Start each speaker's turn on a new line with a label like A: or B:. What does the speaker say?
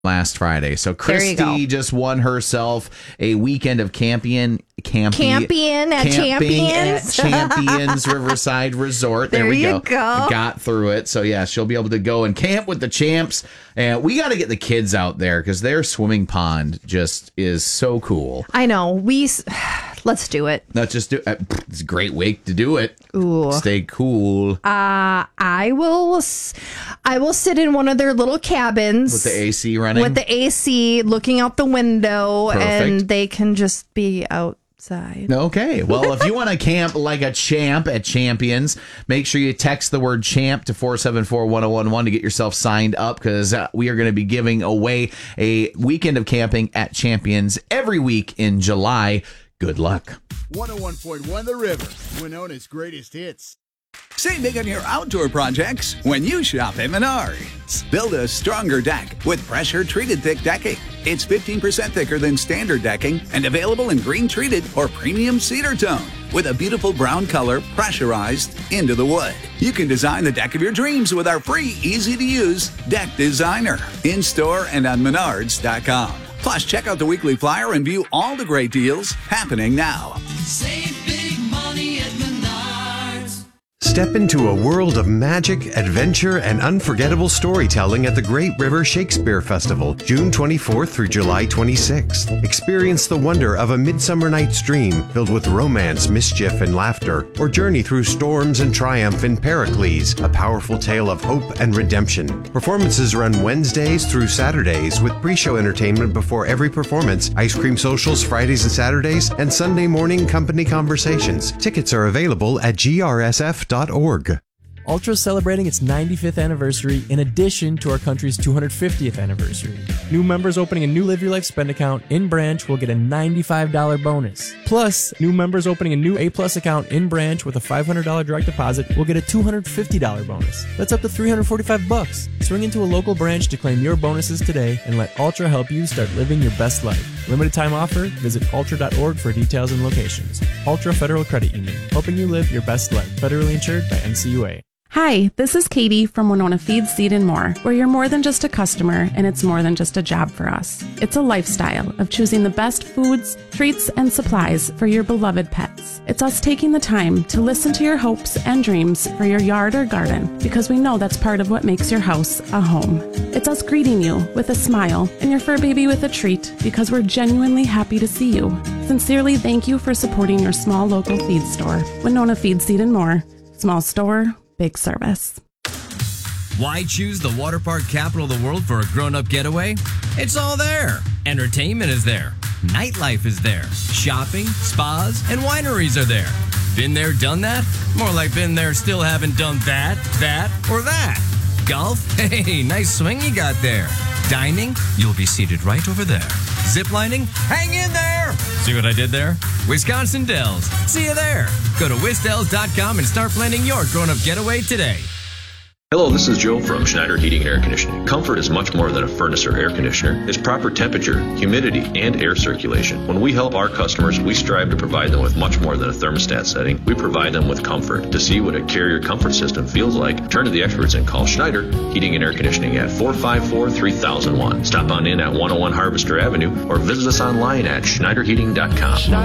A: last Friday. So
B: There you go.
A: Christy just won herself a weekend of camping at Champions Riverside Resort. There we
B: you go.
A: Got through it. So yeah, she'll be able to go and camp with the champs. And we got to get the kids out there because their swimming pond just is so cool.
B: I know. Let's do it.
A: Let's just do it. It's a great week to do it.
B: Ooh.
A: Stay cool.
B: I will sit in one of their little cabins
A: With the AC running?
B: With the AC looking out the window.
A: Perfect.
B: And they can just be outside.
A: Okay. Well, if you want to camp like a champ at Champions, make sure you text the word champ to 474-1011 to get yourself signed up because we are going to be giving away a weekend of camping at Champions every week in July. Good luck.
C: 101.1 The River, Winona's greatest hits.
D: Save big on your outdoor projects when you shop at Menards. Build a stronger deck with pressure-treated thick decking. It's 15% thicker than standard decking and available in green-treated or premium cedar tone with a beautiful brown color pressurized into the wood. You can design the deck of your dreams with our free, easy-to-use Deck Designer in-store and on Menards.com. Plus, check out the weekly flyer and view all the great deals happening now.
E: Save big money at Menards.
F: Step into a world of magic, adventure, and unforgettable storytelling at the Great River Shakespeare Festival, June 24th through July 26th. Experience the wonder of A Midsummer Night's Dream filled with romance, mischief, and laughter, or journey through storms and triumph in Pericles, a powerful tale of hope and redemption. Performances run Wednesdays through Saturdays with pre-show entertainment before every performance, ice cream socials Fridays and Saturdays, and Sunday morning company conversations. Tickets are available at grsf.org.
G: Ultra is celebrating its 95th anniversary in addition to our country's 250th anniversary. New members opening a new Live Your Life spend account in branch will get a $95 bonus. Plus, new members opening a new A Plus account in branch with a $500 direct deposit will get a $250 bonus. That's up to $345. Swing into a local branch to claim your bonuses today and let Ultra help you start living your best life. Limited time offer. Visit ultra.org for details and locations. Ultra Federal Credit Union, helping you live your best life. Federally insured by NCUA.
H: Hi, this is Katie from Winona Feed, Seed, and More, where you're more than just a customer and it's more than just a job for us. It's a lifestyle of choosing the best foods, treats, and supplies for your beloved pets. It's us taking the time to listen to your hopes and dreams for your yard or garden because we know that's part of what makes your house a home. It's us greeting you with a smile and your fur baby with a treat because we're genuinely happy to see you. Sincerely, thank you for supporting your small local feed store. Winona Feed, Seed, and More. Small store, big service.
I: Why choose the water park capital of the world for a grown-up getaway? It's all there. Entertainment is there. Nightlife is there. Shopping, spas, and wineries are there. Been there, done that? More like been there, still haven't done that, or that. Golf? Hey, nice swing you got there. Dining? You'll be seated right over there. Ziplining? Hang in there! See what I did there? Wisconsin Dells. See you there. Go to wisdells.com and start planning your grown-up getaway today.
J: Hello, this is Joe from Schneider Heating and Air Conditioning. Comfort is much more than a furnace or air conditioner. It's proper temperature, humidity, and air circulation. When we help our customers, we strive to provide them with much more than a thermostat setting. We provide them with comfort. To see what a Carrier comfort system feels like, turn to the experts and call Schneider Heating and Air Conditioning at 454-3001. Stop on in at 101 Harvester Avenue or visit us online at schneiderheating.com.